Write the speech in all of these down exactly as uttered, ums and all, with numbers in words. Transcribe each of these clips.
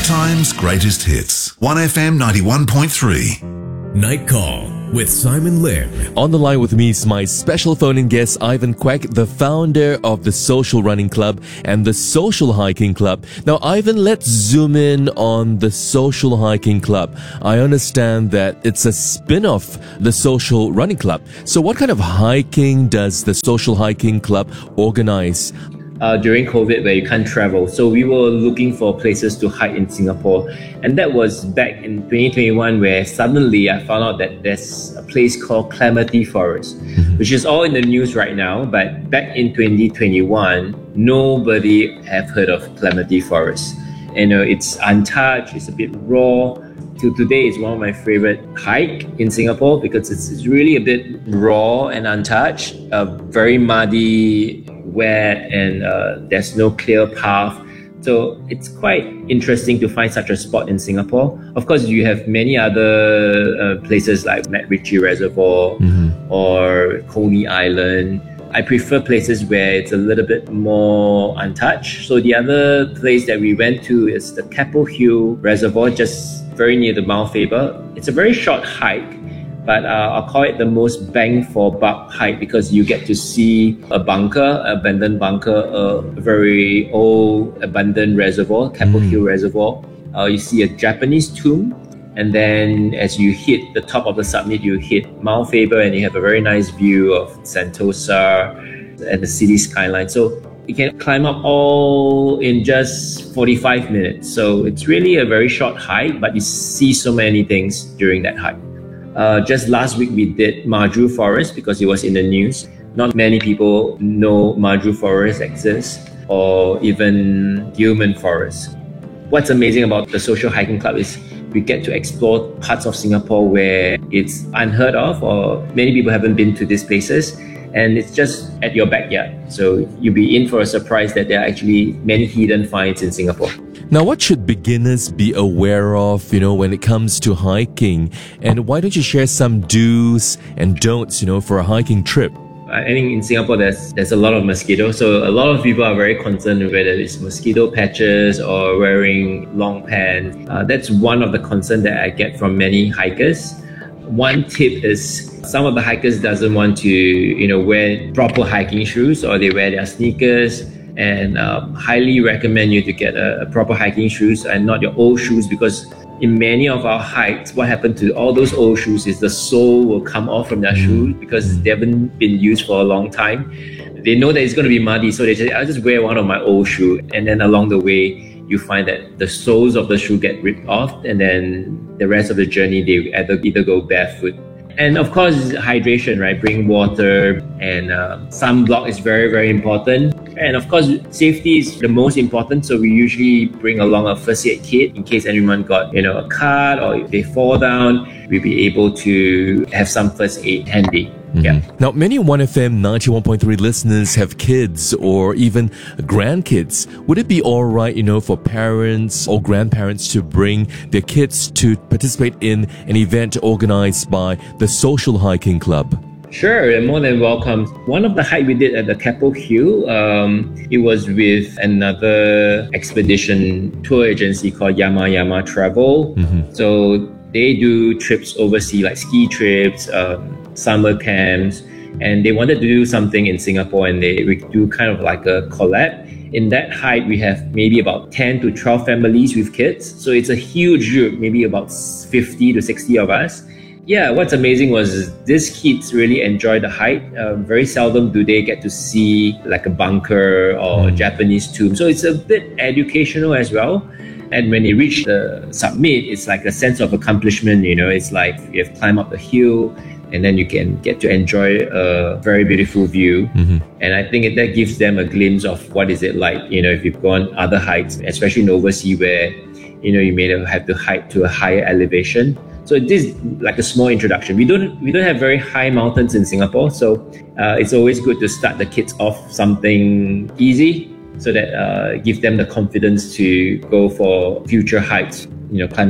time's greatest hits. one F M ninety-one point three. Night Call with Simon Lim. On the line with me is my special phone-in guest, Ivan Kwek, the founder of the Social Running Club and the Social Hiking Club. Now, Ivan, let's zoom in on the Social Hiking Club. I understand that it's a spin-off, the Social Running Club. So what kind of hiking does the Social Hiking Club organize? Uh, during COVID, where you can't travel. So we were looking for places to hike in Singapore. And that was back in twenty twenty-one, where suddenly I found out that there's a place called Clementi Forest, mm-hmm. which is all in the news right now. But back in twenty twenty-one, nobody have heard of Clementi Forest. You know, it's untouched, it's a bit raw. Till today, it's one of my favorite hike in Singapore because it's, it's really a bit raw and untouched, uh, very muddy, wet, and uh, there's no clear path. So it's quite interesting to find such a spot in Singapore. Of course, you have many other uh, places like MacRitchie Reservoir mm-hmm. or Coney Island. I prefer places where it's a little bit more untouched. So the other place that we went to is the Keppel Hill Reservoir, just very near the Mount Faber. It's a very short hike, but uh, I'll call it the most bang for buck hike because you get to see a bunker, abandoned bunker, a very old abandoned reservoir, Keppel mm. Hill Reservoir. Uh, you see a Japanese tomb, and then as you hit the top of the summit, you hit Mount Faber, and you have a very nice view of Sentosa and the city skyline. So you can climb up all in just forty-five minutes. So it's really a very short hike, but you see so many things during that hike. Uh, just last week, we did Maju Forest because it was in the news. Not many people know Maju Forest exists or even Gillman Forest. What's amazing about the Social Hiking Club is we get to explore parts of Singapore where it's unheard of or many people haven't been to these places. And it's just at your backyard. So you'll be in for a surprise that there are actually many hidden finds in Singapore. Now, what should beginners be aware of, you know, when it comes to hiking? And why don't you share some do's and don'ts, you know, for a hiking trip? I think in Singapore, there's there's a lot of mosquitoes. So a lot of people are very concerned whether it's mosquito patches or wearing long pants. Uh, that's one of the concerns that I get from many hikers. One tip is some of the hikers doesn't want to, you know, wear proper hiking shoes, or they wear their sneakers. And um, highly recommend you to get a, a proper hiking shoes and not your old shoes, because in many of our hikes, what happened to all those old shoes is the sole will come off from their shoes because they haven't been used for a long time. They know that it's going to be muddy, so they say, I'll just wear one of my old shoes. And then along the way, you find that the soles of the shoe get ripped off, and then the rest of the journey, they either, either go barefoot. And of course, hydration, right? Bring water, and uh, sunblock is very, very important. And of course, safety is the most important. So we usually bring along a first aid kit in case anyone got, you know, a cut or if they fall down, we'll be able to have some first aid handy. Mm-hmm. Yeah. Now, many one F M ninety-one point three listeners have kids or even grandkids. Would it be all right, you know, for parents or grandparents to bring their kids to participate in an event organized by the Social Hiking Club? Sure, you're more than welcome. One of the hike we did at the Keppel Hill, um, it was with another expedition tour agency called Yama Yama Travel. Mm-hmm. So they do trips overseas, like ski trips, um, summer camps, and they wanted to do something in Singapore, and they we do kind of like a collab. In that hike, we have maybe about ten to twelve families with kids. So it's a huge group, maybe about fifty to sixty of us. Yeah, what's amazing was these kids really enjoy the hike. Uh, very seldom do they get to see like a bunker or a Japanese tomb. So it's a bit educational as well. And when they reach the summit, it's like a sense of accomplishment. You know, it's like you have climbed up the hill, and then you can get to enjoy a very beautiful view. Mm-hmm. And I think it, that gives them a glimpse of what is it like, you know, if you've gone other hikes, especially in overseas where, you know, you may have to hike to a higher elevation. So this is like a small introduction. We don't we don't have very high mountains in Singapore, so uh, it's always good to start the kids off something easy, so that uh, give them the confidence to go for future hikes. You know, climbing up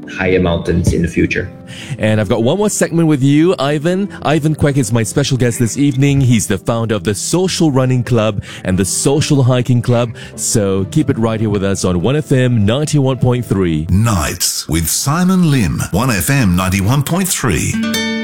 higher mountains in the future. And I've got one more segment with you, Ivan. Ivan Kwek is my special guest this evening. He's the founder of the Social Running Club and the Social Hiking Club. So keep it right here with us on one F M ninety-one point three. Nights with Simon Lim, one F M ninety-one point three.